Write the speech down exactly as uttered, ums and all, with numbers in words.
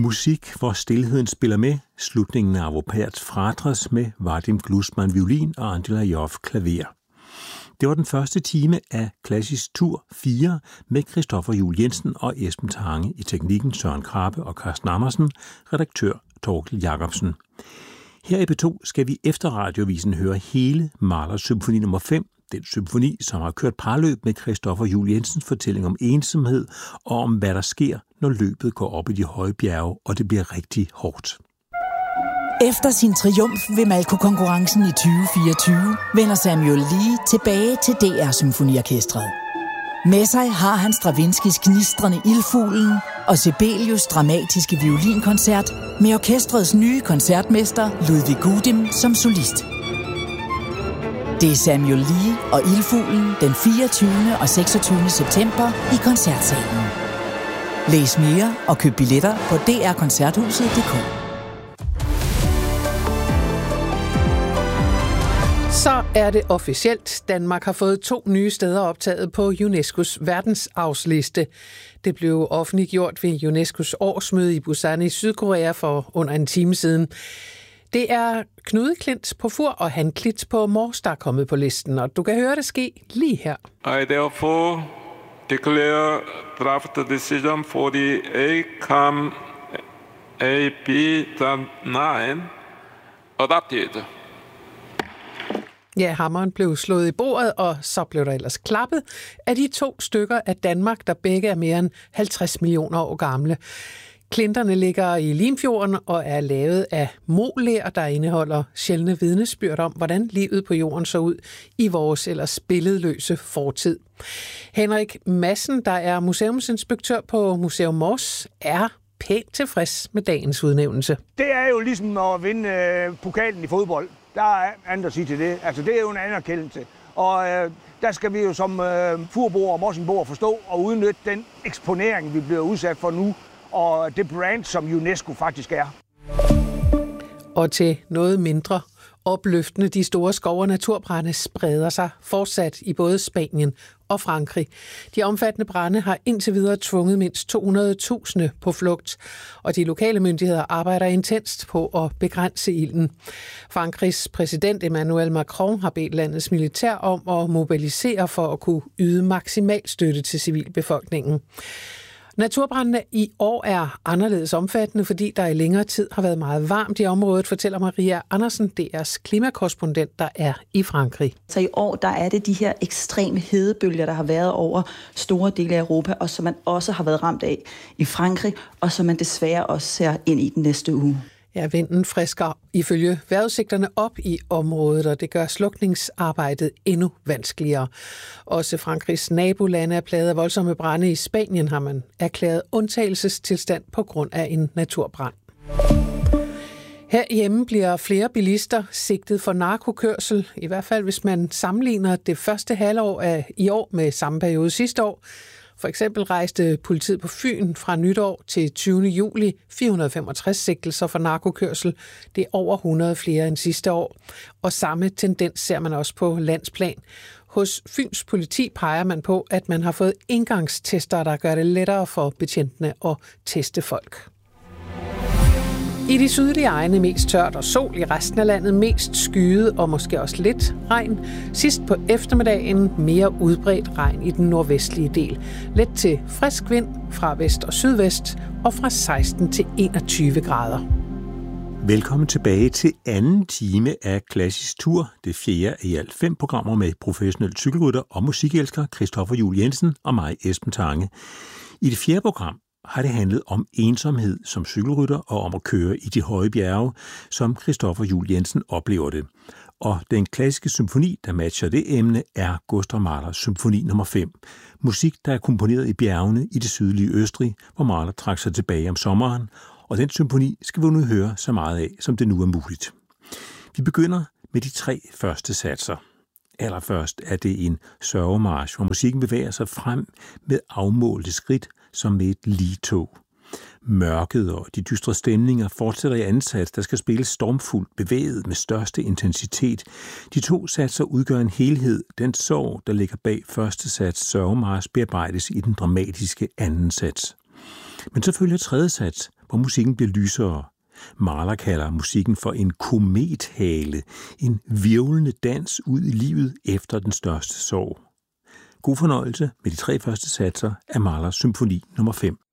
Musik, hvor stilheden spiller med, slutningen af Arvo Pärts Fratras med Vadim Glusman violin og Angela Joff klaver. Det var den første time af Klassisk Tur fire med Christoffer Juel Jensen og Esben Tange i teknikken, Søren Krabbe og Carsten Andersen, redaktør Torkel Jacobsen. Her i P to skal vi efter radiovisen høre hele Mahlers symfoni nummer fem, den symfoni, som har kørt parløb med Christoffer Juel Jensens fortælling om ensomhed og om, hvad der sker, når løbet går op i de høje bjerge, og det bliver rigtig hårdt. Efter sin triumf ved Malko-konkurrencen i tyve fireogtyve vender Samuel Lee tilbage til D R Symfoniorkestret. Med sig har han Stravinskys gnistrende Ildfuglen og Sibelius' dramatiske violinkoncert med orkestrets nye koncertmester Ludwig Gudim som solist. Det er Samuel Lee og Ildfuglen den fireogtyvende og seksogtyvende september i Koncertsalen. Læs mere og køb billetter på d r koncerthuset punktum d k. Så er det officielt. Danmark har fået to nye steder optaget på UNESCO's verdensarvsliste. Det blev offentliggjort ved UNESCO's årsmøde i Busan i Sydkorea for under en time siden. Det er Knude Klint på Fur og Han Klit på Mors, der er kommet på listen, og du kan høre det ske lige her. I therefore declare draft decision for the A C O M A P nine adopted. Ja, hammeren blev slået i bordet, og så blev der ellers klappet af de to stykker af Danmark, der begge er mere end halvtreds millioner år gamle. Klinterne ligger i Limfjorden og er lavet af moler, der indeholder sjældne vidnesbyrd om, hvordan livet på jorden så ud i vores ellers billedløse fortid. Henrik Madsen, der er museumsinspektør på Museum Mors, er pænt tilfreds med dagens udnævnelse. Det er jo ligesom at vinde øh, pokalen i fodbold. Der er andet at sige til det. Altså, det er jo en anerkendelse. Og øh, der skal vi jo som øh, furboer og morsingboer forstå og udnytte den eksponering, vi bliver udsat for nu, og det brand, som UNESCO faktisk er. Og til noget mindre opløftende, de store skov- og naturbrande spreder sig fortsat i både Spanien og Frankrig. De omfattende brande har indtil videre tvunget mindst to hundrede tusind på flugt, og de lokale myndigheder arbejder intenst på at begrænse ilden. Frankrigs præsident Emmanuel Macron har bedt landets militær om at mobilisere for at kunne yde maksimal støtte til civilbefolkningen. Naturbrandene i år er anderledes omfattende, fordi der i længere tid har været meget varmt i området, fortæller Maria Andersen, D R's klimakorrespondent, der er i Frankrig. Så i år der er det de her ekstreme hedebølger, der har været over store dele af Europa, og som man også har været ramt af i Frankrig, og som man desværre også ser ind i den næste uge. Ja, vinden frisker ifølge vejrudsigterne op i området, og det gør slukningsarbejdet endnu vanskeligere. Også Frankrigs nabolande er plaget af voldsomme brande. I Spanien har man erklæret undtagelsestilstand på grund af en naturbrand. Herhjemme bliver flere bilister sigtet for narkokørsel, i hvert fald hvis man sammenligner det første halvår af i år med samme periode sidste år. For eksempel rejste politiet på Fyn fra nytår til tyvende juli fire hundrede og femogtres sigtelser for narkokørsel. Det er over hundrede flere end sidste år. Og samme tendens ser man også på landsplan. Hos Fyns politi peger man på, at man har fået engangstester, der gør det lettere for betjentene at teste folk. I de sydlige egne mest tørt og sol, i resten af landet mest skyet og måske også lidt regn. Sidst på eftermiddagen mere udbredt regn i den nordvestlige del. Let til frisk vind fra vest og sydvest og fra seksten til enogtyve grader. Velkommen tilbage til anden time af Klassisk Tur, det fjerde i alt fem programmer med professionel cykelrytter og musikelsker Christoffer Juel Jensen og mig, Esben Tange. I det fjerde program har det handlet om ensomhed som cykelrytter og om at køre i de høje bjerge, som Christoffer Juel Jensen oplever det. Og den klassiske symfoni, der matcher det emne, er Gustav Mahlers symfoni nummer fem. Musik, der er komponeret i bjergene i det sydlige Østrig, hvor Mahler trak sig tilbage om sommeren, og den symfoni skal vi nu høre så meget af, som det nu er muligt. Vi begynder med de tre første satser. Allerførst er det en sørgemarch, hvor musikken bevæger sig frem med afmålte skridt, som med et ligtog. Mørket og de dystre stemninger fortsætter i anden sats, der skal spilles stormfuldt, bevæget med største intensitet. De to satser udgør en helhed. Den sorg, der ligger bag første sats sørgemarch, bearbejdes i den dramatiske anden sats. Men så følger tredje sats, hvor musikken bliver lysere. Mahler kalder musikken for en komethale, en virvlende dans ud i livet efter den største sorg. God fornøjelse med de tre første satser af Mahlers symfoni nummer fem.